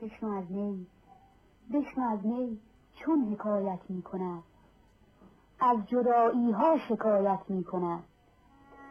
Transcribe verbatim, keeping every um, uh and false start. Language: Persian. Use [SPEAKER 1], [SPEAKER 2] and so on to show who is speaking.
[SPEAKER 1] بشنو از نی، بشنو از نی چون حکایت می کند، از جدایی ها شکایت می کند.